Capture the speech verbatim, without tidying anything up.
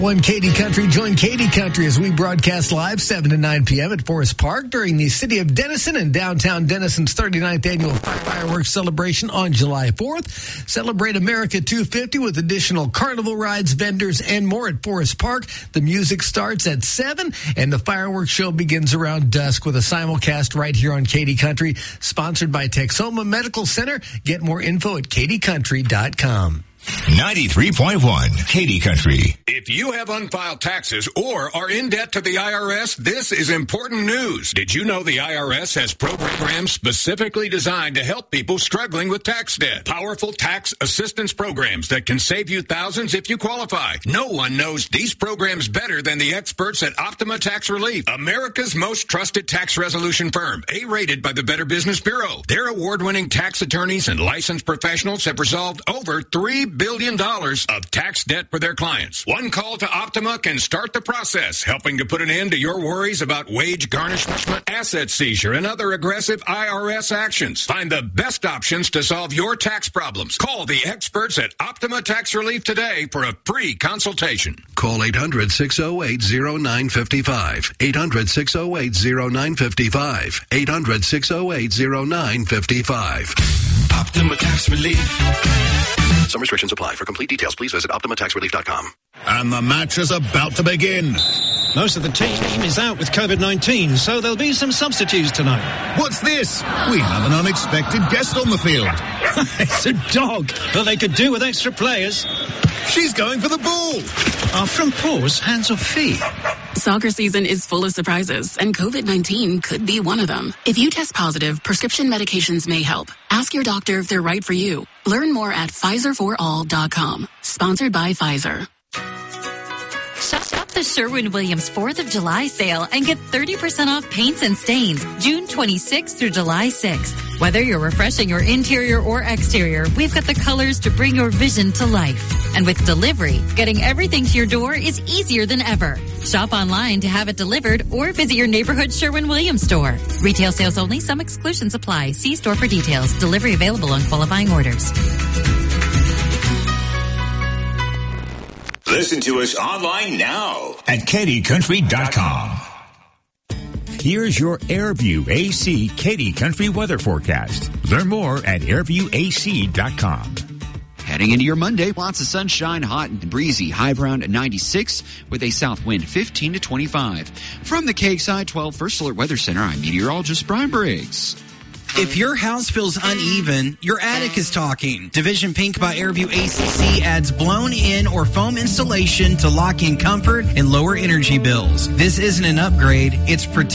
One Katy Country. Join Katy Country as we broadcast live seven to nine p.m. at Forest Park during the City of Denison and Downtown Denison's thirty-ninth Annual Fireworks Celebration on July fourth. Celebrate America two fifty with additional carnival rides, vendors, and more at Forest Park. The music starts at seven, and the fireworks show begins around dusk with a simulcast right here on Katy Country, sponsored by Texoma Medical Center. Get more info at katy country dot com. ninety-three point one Katy Country. If you have unfiled taxes or are in debt to the I R S, this is important news. Did you know the I R S has programs specifically designed to help people struggling with tax debt? Powerful tax assistance programs that can save you thousands if you qualify. No one knows these programs better than the experts at Optima Tax Relief, America's most trusted tax resolution firm, A-rated by the Better Business Bureau. Their award-winning tax attorneys and licensed professionals have resolved over three billion dollars of tax debt for their clients. One call to Optima can start the process, helping to put an end to your worries about wage garnishment, asset seizure, and other aggressive I R S actions. Find the best options to solve your tax problems. Call the experts at Optima Tax Relief today for a free consultation. Call eight hundred, six oh eight, oh nine five five. eight hundred, six oh eight, oh nine five five. eight hundred, six oh eight, oh nine five five. Optima Tax Relief. Some restrictions apply. For complete details, please visit optima tax relief dot com. And the match is about to begin. Most of the team is out with covid nineteen, so there'll be some substitutes tonight. What's this? We have an unexpected guest on the field. It's a dog. Well, they could do with extra players. She's going for the ball. Are front paws hands or feet? Soccer season is full of surprises, and covid nineteen could be one of them. If you test positive, prescription medications may help. Ask your doctor if they're right for you. Learn more at Pfizer for all dot com. Sponsored by Pfizer. Shop the Sherwin-Williams fourth of July sale and get thirty percent off paints and stains June twenty-sixth through July sixth. Whether you're refreshing your interior or exterior, we've got the colors to bring your vision to life. And with delivery, getting everything to your door is easier than ever. Shop online to have it delivered or visit your neighborhood Sherwin-Williams store. Retail sales only. Some exclusions apply. See store for details. Delivery available on qualifying orders. Listen to us online now at katy country dot com. Here's your Airview A C Katy Country weather forecast. Learn more at airview a c dot com. Heading into your Monday, lots of sunshine, hot and breezy, high around ninety-six with a south wind fifteen to twenty-five. From the K X I twelve First Alert Weather Center, I'm meteorologist Brian Briggs. If your house feels uneven, your attic is talking. Division Pink by Airview A C C adds blown-in or foam insulation to lock in comfort and lower energy bills. This isn't an upgrade, it's protection.